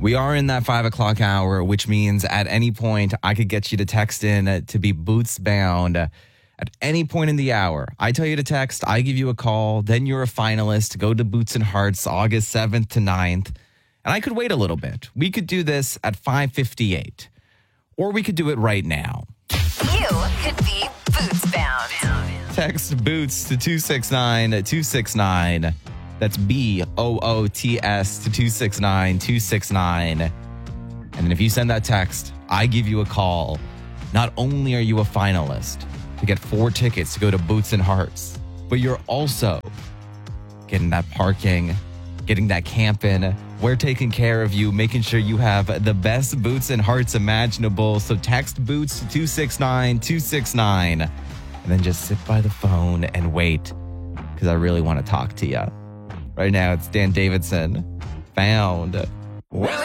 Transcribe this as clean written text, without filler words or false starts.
We are in that 5 o'clock hour, which means at any point I could get you to text in to be boots bound. At any point in the hour, I tell you to text, I give you a call, then you're a finalist. Go to Boots and Hearts August 7th to 9th. And I could wait a little bit. We could do this at 5:58. Or we could do it right now. You could be boots bound. Text Boots to 269-269. That's BOOTS to 269-269. And then if you send that text, I give you a call. Not only are you a finalist to get 4 tickets to go to Boots and Hearts, but you're also getting that parking, getting that camping. We're taking care of you, making sure you have the best Boots and Hearts imaginable. So text Boots to 269-269 and then just sit by the phone and wait because I really want to talk to you. Right now, it's Dan Davidson. Found.